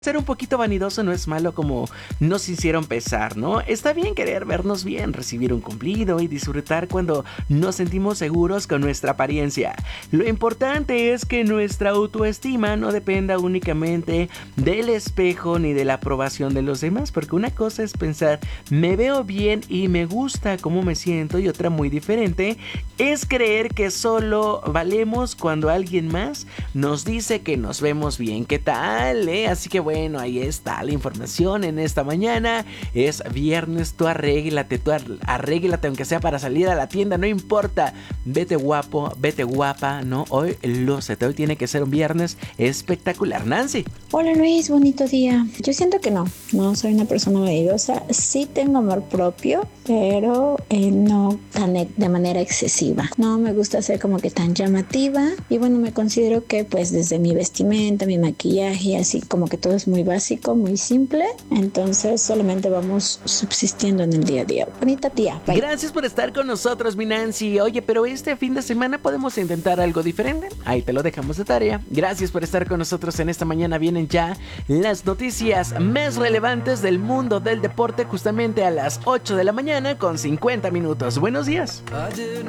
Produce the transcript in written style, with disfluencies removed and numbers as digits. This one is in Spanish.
Ser un poquito vanidoso no es malo como nos hicieron pensar, ¿no? Está bien querer vernos bien, recibir un cumplido y disfrutar cuando nos sentimos seguros con nuestra apariencia. Lo importante es que nuestra autoestima no dependa únicamente del espejo ni de la aprobación de los demás, porque una cosa es pensar, me veo bien y me gusta cómo me siento, y otra muy diferente es creer que solo valemos cuando alguien más nos dice que nos vemos bien. ¿Qué tal, Así que bueno, ahí está la información en esta mañana. Es viernes, tú arréglate aunque sea para salir a la tienda, no importa. Vete guapo, vete guapa, ¿no? Hoy lúcete, hoy tiene que ser un viernes espectacular. Nancy. Hola Luis, bonito día. Yo siento que no soy una persona vanidosa. Sí tengo amor propio, pero no tan de manera excesiva. No me gusta ser como que tan llamativa, y bueno, me considero que pues desde mi vestimenta, mi maquillaje, así como que todo es muy básico, muy simple. Entonces solamente vamos subsistiendo en el día a día. Bonita día. Bye. Gracias por estar con nosotros, mi Nancy. Oye, pero este fin de semana podemos intentar algo diferente. Ahí te lo dejamos de tarea. Gracias por estar con nosotros en esta mañana. Vienen ya las noticias más relevantes del mundo del deporte, justamente a las 8 de la mañana con 50 minutos. Buenos días.